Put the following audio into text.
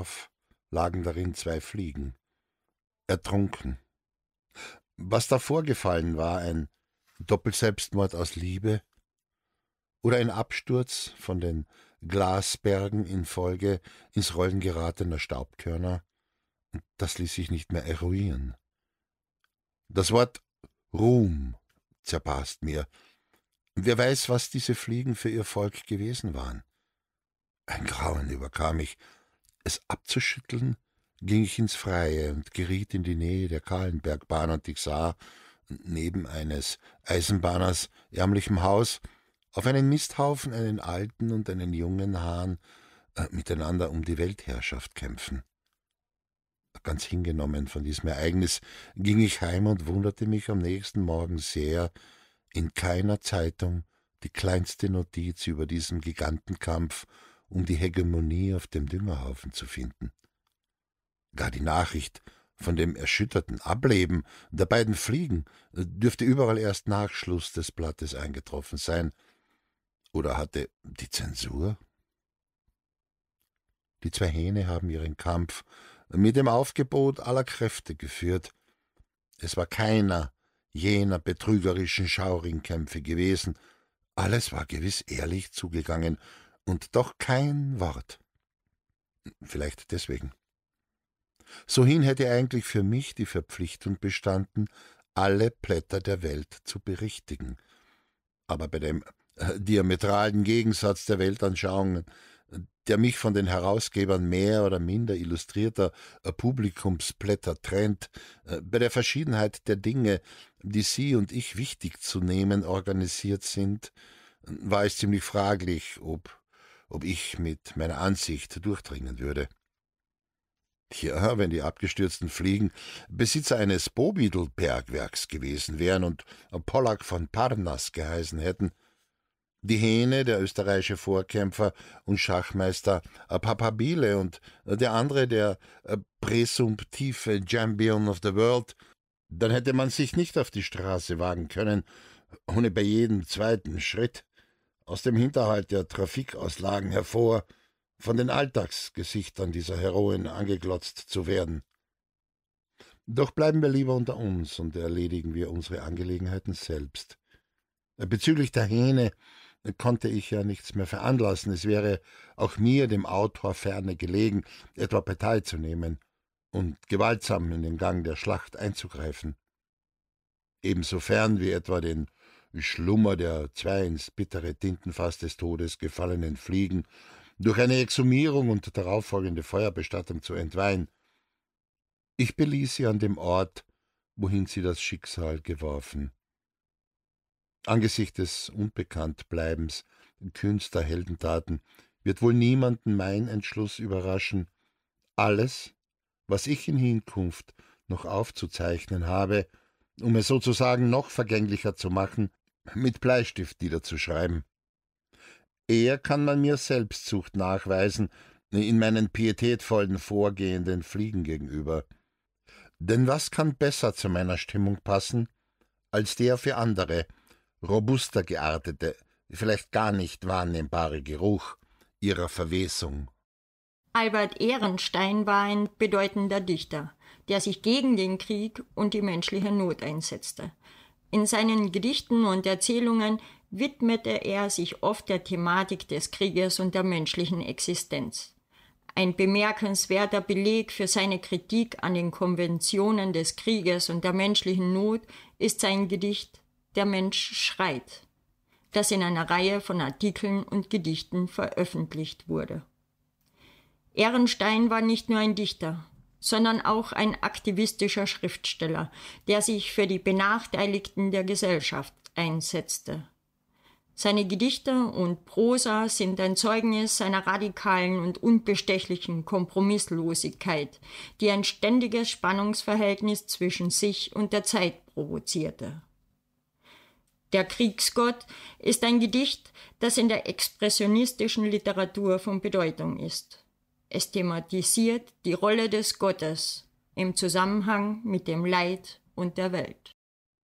Graf lagen darin 2 Fliegen, ertrunken. Was da vorgefallen war, ein Doppelselbstmord aus Liebe oder ein Absturz von den Glasbergen infolge ins Rollen geratener Staubkörner, das ließ sich nicht mehr eruieren. Das Wort Ruhm zerbarst mir. Wer weiß, was diese Fliegen für ihr Volk gewesen waren. Ein Grauen überkam mich. Es abzuschütteln, ging ich ins Freie und geriet in die Nähe der Kahlenbergbahn, und ich sah, neben eines Eisenbahners ärmlichem Haus, auf einen Misthaufen einen alten und einen jungen Hahn miteinander um die Weltherrschaft kämpfen. Ganz hingenommen von diesem Ereignis ging ich heim und wunderte mich am nächsten Morgen sehr, in keiner Zeitung die kleinste Notiz über diesen Gigantenkampf um die Hegemonie auf dem Düngerhaufen zu finden. Gar die Nachricht von dem erschütterten Ableben der beiden Fliegen dürfte überall erst nach Schluss des Blattes eingetroffen sein. Oder hatte die Zensur? Die 2 Hähne haben ihren Kampf mit dem Aufgebot aller Kräfte geführt. Es war keiner jener betrügerischen Schauringkämpfe gewesen. Alles war gewiss ehrlich zugegangen, und doch kein Wort. Vielleicht deswegen. Sohin hätte eigentlich für mich die Verpflichtung bestanden, alle Blätter der Welt zu berichtigen. Aber bei dem diametralen Gegensatz der Weltanschauungen, der mich von den Herausgebern mehr oder minder illustrierter Publikumsblätter trennt, bei der Verschiedenheit der Dinge, die Sie und ich wichtig zu nehmen organisiert sind, war es ziemlich fraglich, ob ich mit meiner Ansicht durchdringen würde. Ja, wenn die abgestürzten Fliegen Besitzer eines Bobidl-Bergwerks gewesen wären und Pollack von Parnass geheißen hätten, die Hähne, der österreichische Vorkämpfer und Schachmeister Papabile und der andere der präsumptive Champion of the World, dann hätte man sich nicht auf die Straße wagen können, ohne bei jedem zweiten Schritt aus dem Hinterhalt der Trafikauslagen hervor von den Alltagsgesichtern dieser Heroen angeglotzt zu werden. Doch bleiben wir lieber unter uns und erledigen wir unsere Angelegenheiten selbst. Bezüglich der Hähne konnte ich ja nichts mehr veranlassen. Es wäre auch mir, dem Autor, ferne gelegen, etwa Partei zu nehmen und gewaltsam in den Gang der Schlacht einzugreifen. Ebenso fern wie etwa den Schlummer der 2 ins bittere Tintenfass des Todes gefallenen Fliegen durch eine Exhumierung und darauffolgende Feuerbestattung zu entweihen. Ich beließ sie an dem Ort, wohin sie das Schicksal geworfen. Angesichts des Unbekanntbleibens kühnster Heldentaten wird wohl niemanden mein Entschluss überraschen, alles, was ich in Hinkunft noch aufzuzeichnen habe, um es sozusagen noch vergänglicher zu machen, mit Bleistift niederzuschreiben. Eher kann man mir Selbstsucht nachweisen in meinen pietätvollen Vorgehen den Fliegen gegenüber. Denn was kann besser zu meiner Stimmung passen, als der für andere, robuster geartete, vielleicht gar nicht wahrnehmbare Geruch ihrer Verwesung? Albert Ehrenstein war ein bedeutender Dichter, der sich gegen den Krieg und die menschliche Not einsetzte. In seinen Gedichten und Erzählungen widmete er sich oft der Thematik des Krieges und der menschlichen Existenz. Ein bemerkenswerter Beleg für seine Kritik an den Konventionen des Krieges und der menschlichen Not ist sein Gedicht »Der Mensch schreit«, das in einer Reihe von Artikeln und Gedichten veröffentlicht wurde. Ehrenstein war nicht nur ein Dichter, sondern auch ein aktivistischer Schriftsteller, der sich für die Benachteiligten der Gesellschaft einsetzte. Seine Gedichte und Prosa sind ein Zeugnis seiner radikalen und unbestechlichen Kompromisslosigkeit, die ein ständiges Spannungsverhältnis zwischen sich und der Zeit provozierte. Der Kriegsgott ist ein Gedicht, das in der expressionistischen Literatur von Bedeutung ist. Es thematisiert die Rolle des Gottes im Zusammenhang mit dem Leid und der Welt.